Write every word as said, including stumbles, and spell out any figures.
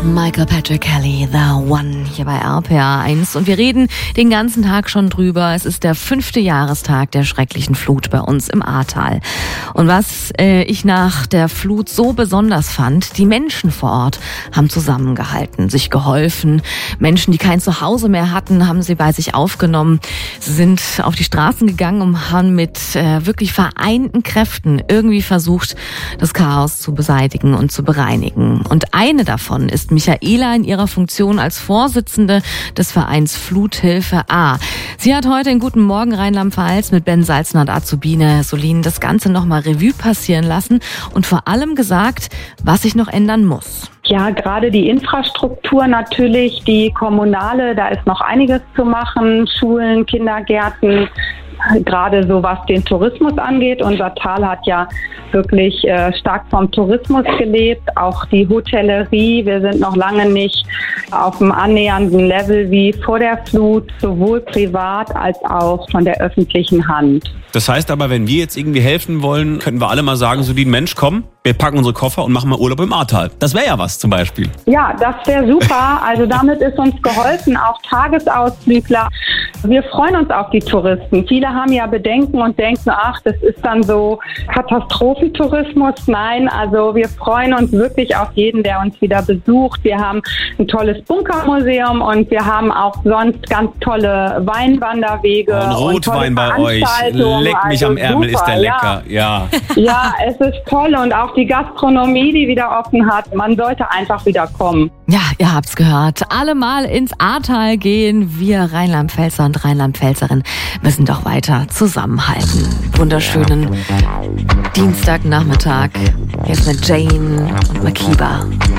Michael Patrick Kelly, The One, hier bei R P R eins. Und wir reden den ganzen Tag schon drüber. Es ist der fünfte Jahrestag der schrecklichen Flut bei uns im Ahrtal. Und was äh, ich nach der Flut so besonders fand, die Menschen vor Ort haben zusammengehalten, sich geholfen. Menschen, die kein Zuhause mehr hatten, haben sie bei sich aufgenommen. Sie sind auf die Straßen gegangen und haben mit äh, wirklich vereinten Kräften irgendwie versucht, das Chaos zu beseitigen und zu bereinigen. Und eine davon ist Michaela in ihrer Funktion als Vorsitzende des Vereins Fluthilfe A. Sie hat heute in Guten Morgen Rheinland-Pfalz mit Ben Salzner und Azubine Solin das Ganze nochmal Revue passieren lassen und vor allem gesagt, was sich noch ändern muss. Ja, gerade die Infrastruktur natürlich, die kommunale, da ist noch einiges zu machen. Schulen, Kindergärten, gerade so was den Tourismus angeht. Unser Tal hat ja wirklich äh, stark vom Tourismus gelebt, auch die Hotellerie. Wir sind noch lange nicht auf einem annähernden Level wie vor der Flut, sowohl privat als auch von der öffentlichen Hand. Das heißt aber, wenn wir jetzt irgendwie helfen wollen, könnten wir alle mal sagen, so die Mensch, komm, wir packen unsere Koffer und machen mal Urlaub im Ahrtal. Das wäre ja was zum Beispiel. Ja, das wäre super. Also damit ist uns geholfen, auch Tagesausflügler. Wir freuen uns auf die Touristen. Viele haben ja Bedenken und denken, ach, das ist dann so Katastrophentourismus. Nein, also wir freuen uns wirklich auf jeden, der uns wieder besucht. Wir haben ein tolles Bunkermuseum und wir haben auch sonst ganz tolle Weinwanderwege. Oh, ein Rotwein bei euch. Leck mich also am Ärmel, super, ist der lecker. Ja. Ja. Ja, es ist toll und auch die Gastronomie, die wieder offen hat. Man sollte einfach wieder kommen. Ja, ihr habt's gehört. Alle mal ins Ahrtal gehen. Wir Rheinland-Pfälzer und Rheinland-Pfälzerinnen müssen doch weiter zusammenhalten. Wunderschönen ja. Dienstagnachmittag. Hier ist mit Jane und Makiba.